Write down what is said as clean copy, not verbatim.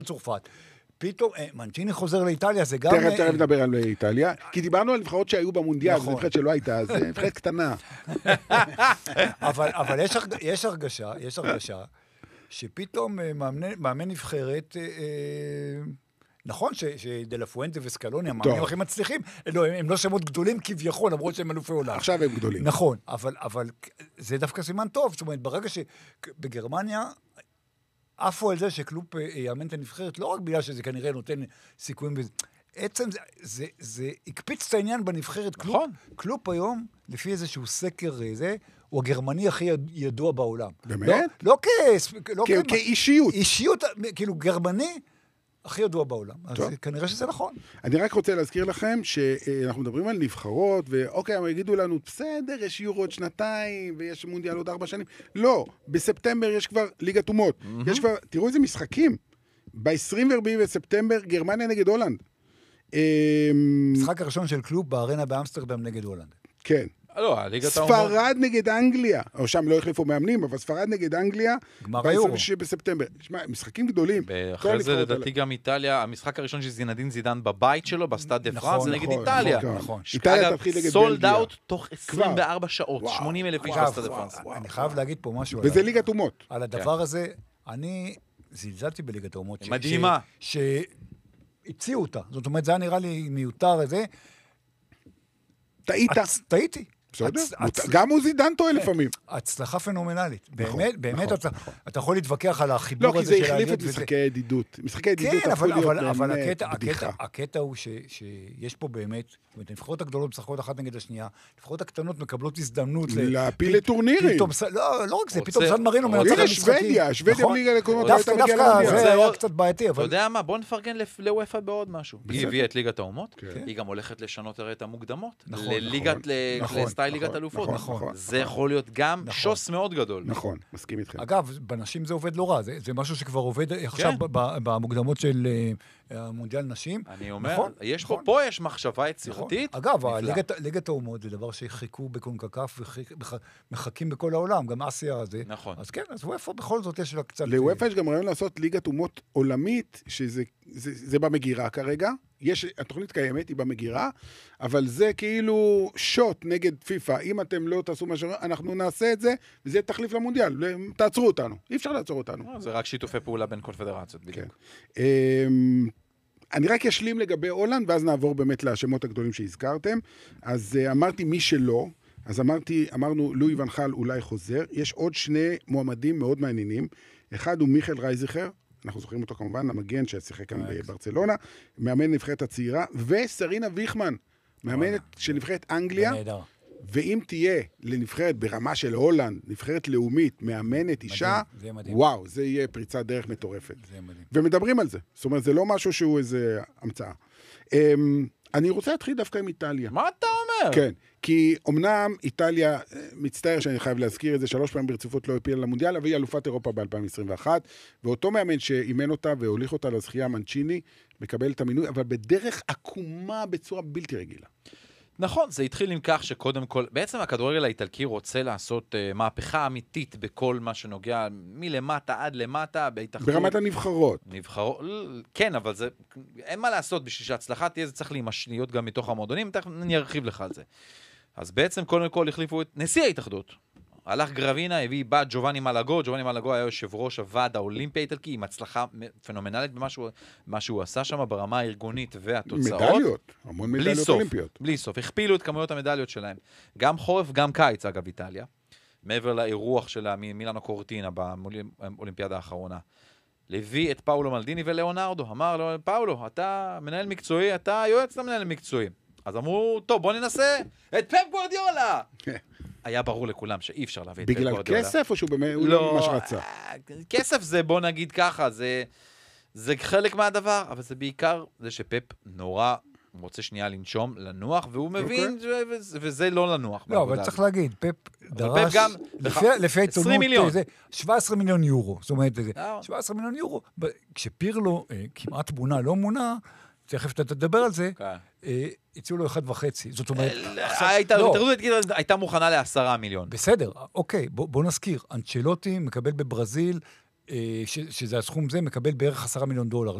צרפת. פתאום, מנצ'יני חוזר לאיטליה, זה גם... תכף נדבר על איטליה, כי דיברנו על נבחרות שהיו במונדיאל, זה נבחרת שלא הייתה, אז נבחרת קטנה. אבל יש הרגשה שפתאום מאמן נבחרת, נכון שדלפואנטה וסקלוני, המאמנים הכי מצליחים, הם לא שמות גדולים כביכול, למרות שהם אלופי עולם. עכשיו הם גדולים. נכון, אבל זה דווקא סימן טוב, זאת אומרת, ברגע שבגרמניה, עפו על זה שקלופ יאמן את הנבחרת, לא רק בגלל שזה כנראה נותן סיכויים בזה, עצם זה הקפיץ את העניין בנבחרת. קלופ היום, לפי איזשהו סקר זה, הוא הגרמני הכי ידוע בעולם. באמת? לא כאישיות. אישיות, כאילו גרמני הכי ידוע בעולם. אז כנראה שזה נכון. אני רק רוצה להזכיר לכם שאנחנו מדברים על נבחרות, ואוקיי, הם יגידו לנו, בסדר, יש יורו עוד שנתיים, ויש מונדיאל עוד 4 שנים. לא, בספטמבר יש כבר ליגת אומות. יש כבר, תראו איזה משחקים. ב-24 בספטמבר, גרמניה נגד הולנד. משחק הראשון של קלופ בארנה באמסטרדם נגד הולנד. כן. ספרד נגד אנגליה, או שם לא החליפו מאמנים, אבל ספרד נגד אנגליה, ב-26 בספטמבר. משחקים גדולים. אחרי זה לדעתי גם איטליה, המשחק הראשון של זינדין זידן בבית שלו, בסטאד דה פרנס, זה נגד איטליה. איטליה תתחיל נגד בלגיה. סולד אאוט תוך 24 שעות, 80,000 איש בסטאד דה פרנס. אני חייב להגיד פה משהו. וזה ליגת אומות. על הדבר הזה, אני זלזלתי בליגת האומות. מדהימה. שהציעו אותה. זאת אומרת, זה היה נראה לי מיותר הזה. טעיתי. בסדר? גם הוא זידן טועה לפעמים. הצלחה פנומנלית. באמת, אתה יכול להתווכח על החיבור הזה של... לא, כי זה החליף את משחקי הידידות. משחקי הידידות הפכו להיות באמת בדיחה. הקטע הוא שיש פה באמת, הנבחרות הגדולות משחקות אחת נגד השנייה, הנבחרות הקטנות מקבלות הזדמנות להפיל לטורנירים. לא רק זה, פתאום סן מרינו מנצח הנה שוודיה בליגה לקומות לא הייתה מגיעה למונדיאל. זה היה קצת בעייתי, אבל... אתה יודע מה, בוא נפרגן לוופא בעוד משהו. היא הביאה את ליגת האומות, היא גם הולכת לשנות את המוקדמות לסטייל ליגת אלופות. זה יכול להיות גם שוס מאוד גדול. נכון, מסכים איתכם. אגב, בנשים זה עובד לא רע, זה משהו שכבר עובד עכשיו במוקדמות של המונדיאל נשים. אני אומר, פה יש מחשבה יצירתית. אגב, ליגת האומות זה דבר שחיכו בקונקקף ומחכים בכל העולם, גם אסיה הזה. נכון. אז כן, אז וופא בכל זאת יש לה קצת... לוופא יש גם רעיון לעשות ליגת אומות עולמית, שזה במגירה כרגע. התוכנית קיימת, היא במגירה, אבל זה כאילו שוט נגד פיפה. אם אתם לא תעשו משהו, אנחנו נעשה את זה, וזה תחליף למונדיאל. תעצרו אותנו. אי אפשר לעצור אותנו. זה רק שיתופי פעולה בין קונפדרציות, בדיוק. אני רק אשלים לגבי הולנד, ואז נעבור באמת לשמות הגדולים שהזכרתם. אז אמרתי מי שלא, אז אמרנו לואי ון חל אולי חוזר. יש עוד 2 מועמדים מאוד מעניינים. אחד הוא מיכאל רייזיכר, אנחנו זוכרים אותו כמובן, המגן ששיחק כאן בברצלונה, מאמן נבחרת הצעירה, וסרינה ויכמן, מאמנת של נבחרת אנגליה, ואם תהיה לנבחרת ברמה של הולנד, נבחרת לאומית, מאמנת אישה, וואו, זה יהיה פריצת דרך מטורפת. ומדברים על זה. זאת אומרת, זה לא משהו שהוא איזה המצאה. אני רוצה להתחיל דווקא עם איטליה. מה אתה אומר? כן, כי אמנם איטליה, מצטער שאני חייב להזכיר את זה, 3 פעמים ברציפות לא הפילה למונדיאל, אבל היא אלופת אירופה ב-2021, ואותו מאמן שאימן אותה והוליך אותה לזכייה, מנצ'יני, מקבל את המינוי, אבל בדרך עקומה בצורה בלתי רגילה. נכון, זה התחיל עם כך שקודם כל, בעצם הכדורגל האיטלקי רוצה לעשות מהפכה אמיתית בכל מה שנוגע מלמטה עד למטה, בהתאחדות. ברמת הנבחרות. כן, אבל זה, אין מה לעשות בשביל שההצלחה תהיה, זה צריך להיות גם מתוך המועדונים, אני ארחיב לך על זה. אז בעצם קודם כל החליפו את נשיא ההתאחדות. הלך גרבינה, הביא בת ג'ובאני מלאגו, ג'ובאני מלאגו היה יושב ראש הוועד האולימפי האיטלקי, עם הצלחה פנומנלית במה שהוא עשה שם ברמה הארגונית והתוצאות. מדליות, המון מדליות אולימפיות. בלי סוף, הכפילו את כמויות המדליות שלהם. גם חורף, גם קיץ, אגב, איטליה. מעבר לאירוח שלה מילאנו קורטינה באולימפיאדה האחרונה. לביא את פאולו מלדיני ולאונרדו. אמר לו, פאולו, אתה מנהל מקצועי, אתה יועץ למנהל מקצועי. אז אמרו, טוב, בוא ננסה את פפ גוארדיולה. היה ברור לכולם שאי אפשר להביא את פפ גוארדיולה. בגלל כסף או שהוא באמת לא ממש רצה? כסף זה, בוא נגיד ככה, זה חלק מהדבר, אבל זה בעיקר זה שפפ נורא רוצה שנייה לנשום, לנוח, והוא מבין, וזה לא לנוח. לא, אבל צריך להגיד, פפ דרש, לפי העיתונות, 17 מיליון יורו. זאת אומרת, 17 מיליון יורו. כשפירלו כמעט מונה, לא מונה, תכף אתה תדבר על זה, הציעו לו 1.5. זאת אומרת... הייתה מוכנה ל10 מיליון. בסדר, אוקיי, בוא נזכיר. אנצ'לוטי מקבל בברזיל שזה הסכום זה, מקבל בערך $10 מיליון.